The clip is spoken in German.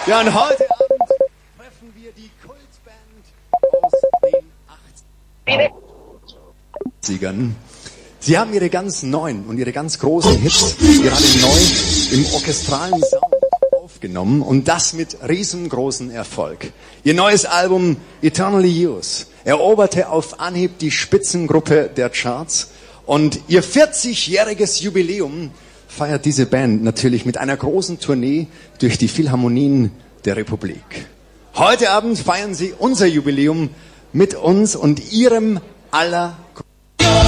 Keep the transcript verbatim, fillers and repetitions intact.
Ja, und heute Abend treffen wir die Kultband aus den achtzigern. Sie haben ihre ganz neuen und ihre ganz großen Hits gerade neu im orchestralen Sound aufgenommen und das mit riesengroßem Erfolg. Ihr neues Album Eternally Yours eroberte auf Anhieb die Spitzengruppe der Charts und ihr vierzigjähriges Jubiläum feiert diese Band natürlich mit einer großen Tournee durch die Philharmonien der Republik. Heute Abend feiern sie unser Jubiläum mit uns und ihrem aller